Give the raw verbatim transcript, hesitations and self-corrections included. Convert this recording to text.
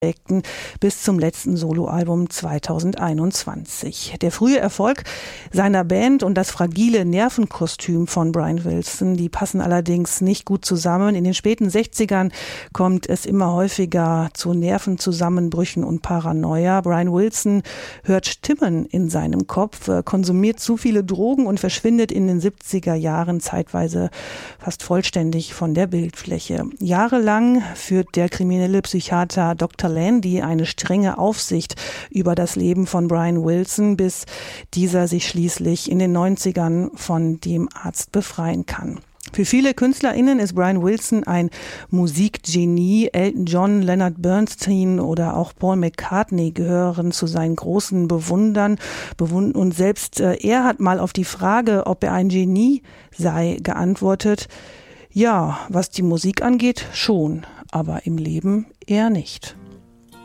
bis zum letzten Soloalbum zweitausendeinundzwanzig. Der frühe Erfolg seiner Band und das fragile Nervenkostüm von Brian Wilson, die passen allerdings nicht gut zusammen. In den späten sechzigern kommt es immer häufiger zu Nervenzusammenbrüchen und Paranoia. Brian Wilson hört Stimmen in seinem Kopf, konsumiert zu viele Drogen und verschwindet in den siebziger Jahren zeitweise fast vollständig von der Bildfläche. Jahrelang führt der kriminelle Psychiater Doktor Landy eine strenge Aufsicht über das Leben von Brian Wilson, bis dieser sich schließlich in den neunzigern von dem Arzt befreien kann. Für viele KünstlerInnen ist Brian Wilson ein Musikgenie. Elton John, Leonard Bernstein oder auch Paul McCartney gehören zu seinen großen Bewundern. Und selbst er hat mal auf die Frage, ob er ein Genie sei, geantwortet: Ja, was die Musik angeht, schon, aber im Leben eher nicht.